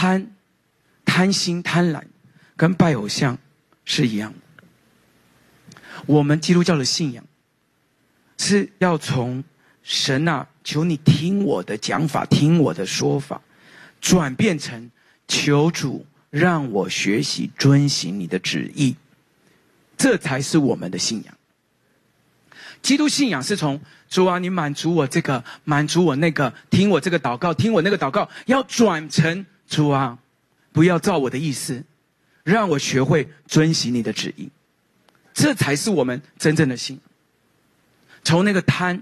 贪心、贪婪，跟拜偶像是一样的。我们基督教的信仰是要从神啊，求你听我的讲法，听我的说法，转变成求主让我学习遵行你的旨意，这才是我们的信仰。基督信仰是从主啊，你满足我这个，满足我那个，听我这个祷告，听我那个祷告，要转成主啊，不要照我的意思，让我学会遵行你的旨意，这才是我们真正的信仰。从那个贪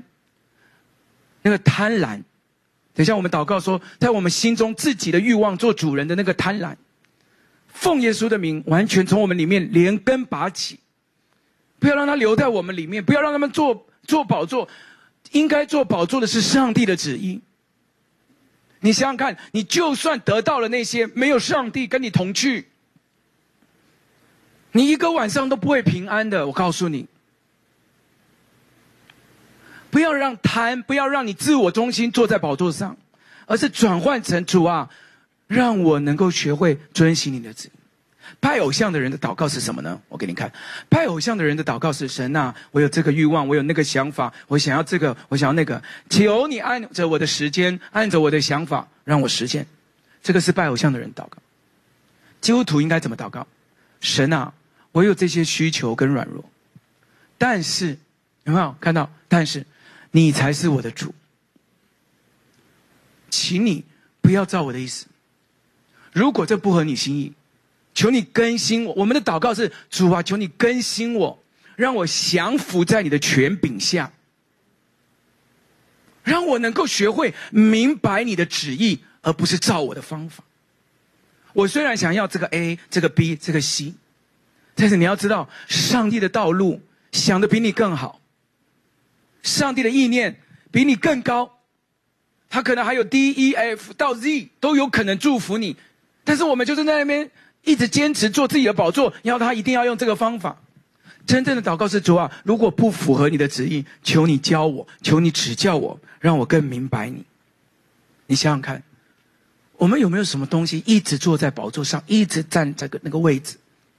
婪，等一下我们祷告说，在我们心中自己的欲望做主人的那个贪婪，奉耶稣的名，完全从我们里面连根拔起，不要让它留在我们里面，不要让他们做宝座，应该做宝座的是上帝的旨意。你想想看，你就算得到了那些，没有上帝跟你同去，你一个晚上都不会平安的。我告诉你，不要让你自我中心坐在宝座上，而是转换成主啊，让我能够学会遵行你的旨意。拜偶像的人的祷告是什么呢？我给你看，拜偶像的人的祷告是：神啊，我有这个欲望，我有那个想法，我想要这个，我想要那个，求你按着我的时间，按着我的想法，让我实现。这个是拜偶像的人祷告。基督徒应该怎么祷告？神啊，我有这些需求跟软弱，但是有没有看到？但是你才是我的主，请你不要照我的意思。如果这不合你心意，求你更新我。我们的祷告是：主啊，求你更新我，让我降服在你的权柄下，让我能够学会明白你的旨意，而不是照我的方法。我虽然想要这个 A， 这个 B， 这个 C， 但是你要知道，上帝的道路想得比你更好，上帝的意念比你更高，他可能还有 D、E、F 到 Z 都有可能祝福你，但是我们就是在那边一直坚持做自己的宝座，要他一定要用这个方法。真正的祷告是：主啊，如果不符合你的旨意，求你教我，求你指教我，让我更明白你。你想想看，我们有没有什么东西一直坐在宝座上，一直站这个那个位置，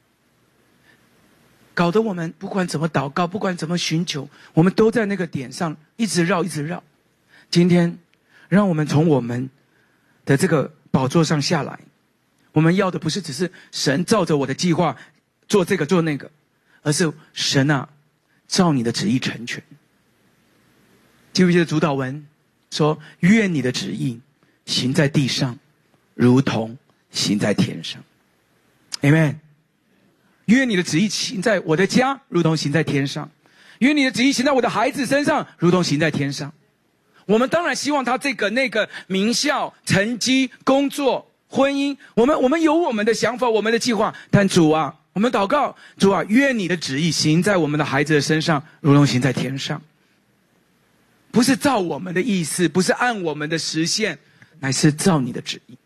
搞得我们不管怎么祷告，不管怎么寻求，我们都在那个点上一直绕，一直绕。今天让我们从我们的这个宝座上下来，我们要的不是只是神照着我的计划做这个做那个，而是神啊，照你的旨意成全。记不记得主祷文说：愿你的旨意行在地上，如同行在天上。 Amen。 愿你的旨意行在我的家，如同行在天上；愿你的旨意行在我的孩子身上，如同行在天上。我们当然希望他这个那个名校、成绩、工作、婚姻，我们有我们的想法，我们的计划。但主啊，我们祷告，主啊，愿你的旨意行在我们的孩子的身上，如同行在天上。不是照我们的意思，不是按我们的实现，乃是照你的旨意。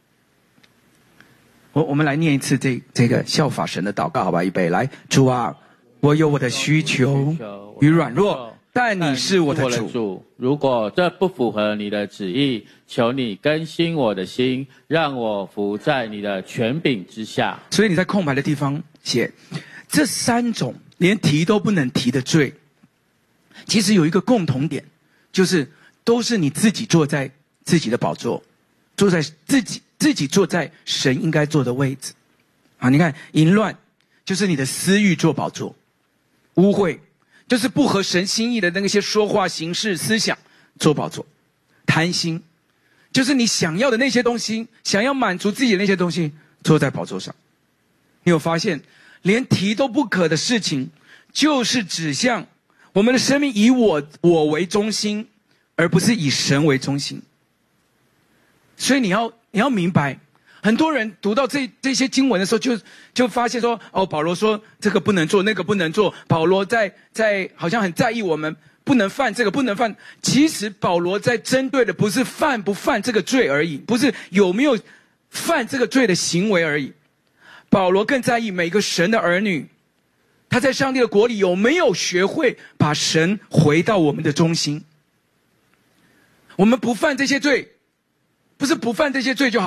我们来念一次这个效法神的祷告，好吧？预备，来，主啊，我有我的需求与软弱，但你是我的主。 如果这不符合你的旨意，求你更新我的心，让我服在你的权柄之下。 所以你在空白的地方写这三种连提都不能提的罪，其实有一个共同点，就是都是你自己坐在自己的宝座，坐在自己坐在神应该坐的位置。啊，你看，淫乱就是你的私欲做宝座，污秽就是不合神心意的那些说话、行事、思想做宝座，贪心就是你想要的那些东西，想要满足自己的那些东西坐在宝座上。你有发现，连提都不可的事情，就是指向我们的生命以我为中心，而不是以神为中心。所以你要明白，很多人读到这些经文的时候，就发现说，哦，保罗说这个不能做，那个不能做。保罗在好像很在意我们不能犯这个，不能犯。其实保罗在针对的不是犯不犯这个罪而已，不是有没有犯这个罪的行为而已。保罗更在意每个神的儿女，他在上帝的国里有没有学会把神回到我们的中心。我们不犯这些罪，不是不犯这些罪就好。